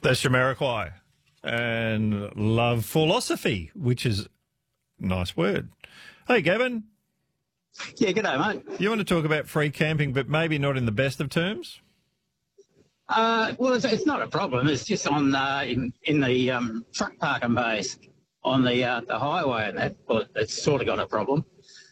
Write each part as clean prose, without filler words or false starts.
That's Jamiroquai. And love philosophy, which is a nice word. Hey, Gavin. Yeah, g'day, mate. You want to talk about free camping, but maybe not in the best of terms? Well, it's not a problem. It's just on in the truck parking bays on the highway and that. Well, it's sort of got a problem.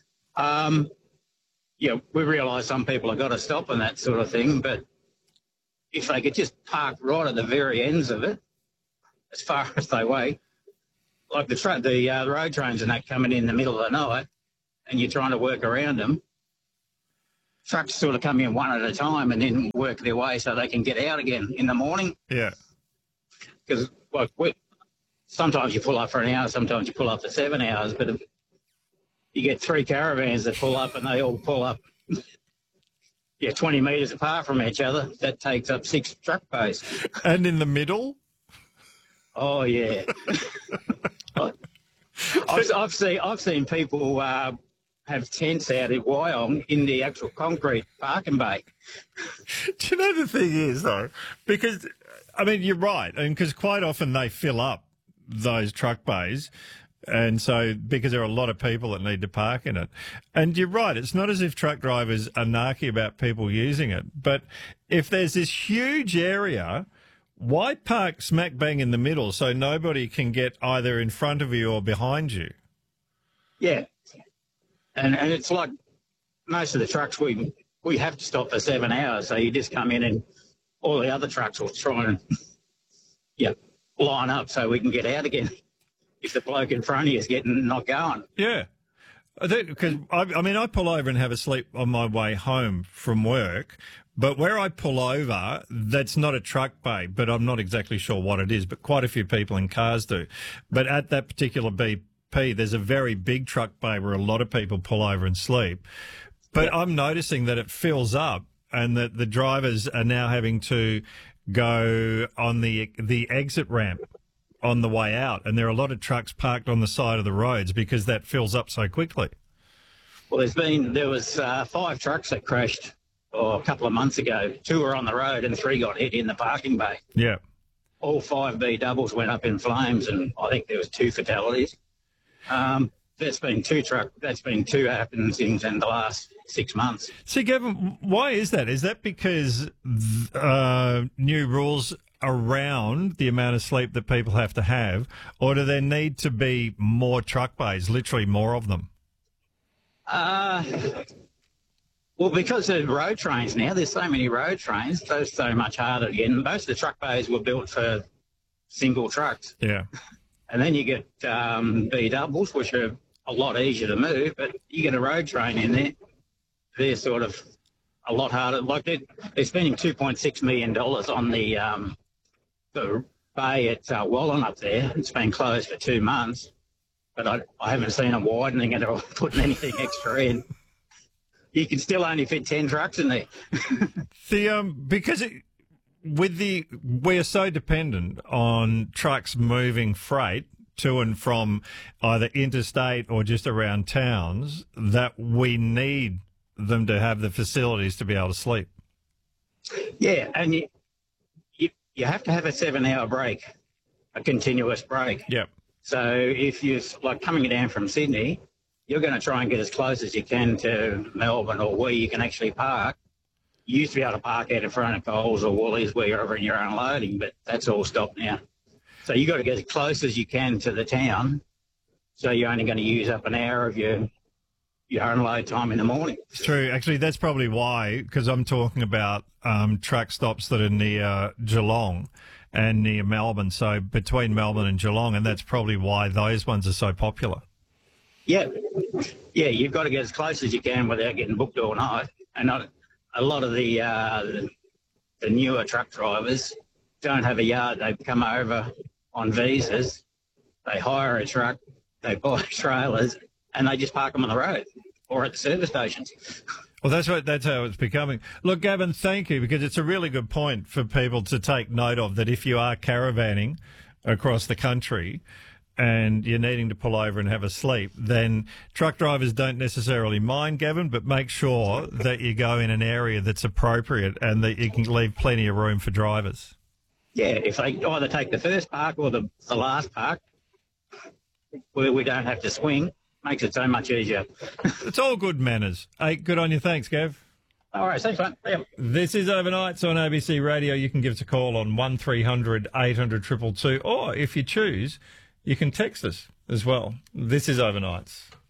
Yeah, we realise some people have got to stop and that sort of thing, but if they could just park right at the very ends of it, as far as they wait, like the road trains and that coming in the middle of the night, and you're trying to work around them, trucks sort of come in one at a time and then work their way so they can get out again in the morning. Yeah. Because sometimes you pull up for an hour, sometimes you pull up for 7 hours, but you get three caravans that pull up and they all pull up 20 metres apart from each other. That takes up 6 truck bays. And in the middle? Oh, yeah. I've seen people have tents out in Wyong in the actual concrete parking bay. Do you know the thing is, though? Because, I mean, you're right. And because quite often they fill up those truck bays. And so, because there are a lot of people that need to park in it. And you're right, it's not as if truck drivers are narky about people using it. But if there's this huge area, why park smack bang in the middle so nobody can get either in front of you or behind you? Yeah. And it's like most of the trucks, we have to stop for 7 hours. So you just come in and all the other trucks will try and line up so we can get out again if the bloke in front of you is not going. Yeah. Because, I pull over and have a sleep on my way home from work, but where I pull over, that's not a truck bay, but I'm not exactly sure what it is, but quite a few people in cars do. But at that particular BP, there's a very big truck bay where a lot of people pull over and sleep. But I'm noticing that it fills up and that the drivers are now having to go on the exit ramp on the way out, and there are a lot of trucks parked on the side of the roads because that fills up so quickly. Well, there was 5 trucks that crashed a couple of months ago. 2 were on the road and 3 got hit in the parking bay. Yeah. All 5 B doubles went up in flames, and I think there was 2 fatalities. That's been 2 happenings in the last 6 months. See, Gavin, why is that? Is that because new rules around the amount of sleep that people have to have, or do there need to be more truck bays, literally more of them? Well, because of road trains now, there's so many road trains, they're so much harder to get. And most of the truck bays were built for single trucks. Yeah. And then you get B doubles, which are a lot easier to move, but you get a road train in there, they're sort of a lot harder. Like they're spending $2.6 million on the bay at Wallen up there. It's been closed for 2 months, but I haven't seen them widening it or putting anything extra in. You can still only fit 10 trucks in there. We are so dependent on trucks moving freight to and from either interstate or just around towns that we need them to have the facilities to be able to sleep. Yeah, and you have to have a 7-hour break, a continuous break. Yep. So if you're like coming down from Sydney, you're going to try and get as close as you can to Melbourne or where you can actually park. You used to be able to park out in front of Coles or Woolies where you're in your unloading, but that's all stopped now. So you've got to get as close as you can to the town, so you're only going to use up an hour of your unload time in the morning. It's true. Actually, that's probably why, because I'm talking about truck stops that are near Geelong and near Melbourne, so between Melbourne and Geelong, and that's probably why those ones are so popular. Yeah, you've got to get as close as you can without getting booked all night. And a lot of the newer truck drivers don't have a yard. They come over on visas, they hire a truck, they buy trailers, and they just park them on the road or at the service stations. Well, that's how it's becoming. Look, Gavin, thank you, because it's a really good point for people to take note of, that if you are caravanning across the country and you're needing to pull over and have a sleep, then truck drivers don't necessarily mind, Gavin, but make sure that you go in an area that's appropriate and that you can leave plenty of room for drivers. Yeah, if they either take the first park or the last park, where we don't have to swing, makes it so much easier. It's all good manners. Hey, good on you. Thanks, Gav. All right, thanks, mate. Yep. This is Overnights on ABC Radio. You can give us a call on 1300 800 222, or if you choose, you can text us as well. This is Overnights.